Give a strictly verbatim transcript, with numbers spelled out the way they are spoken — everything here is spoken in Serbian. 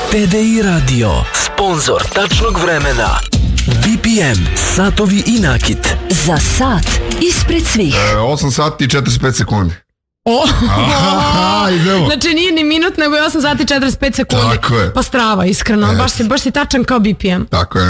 T D I Radio, sponsor tačnog vremena. B P M, satovi i nakit. Za sat ispred svih. E, osam sati i četrdeset pet sekundi. O, Aha, idemo. Znači nije ni minut, nego je osam sati i četrdeset pet sekundi. Tako je. Pa strava, iskreno, E. baš si, baš si tačan kao B P M. Tako je.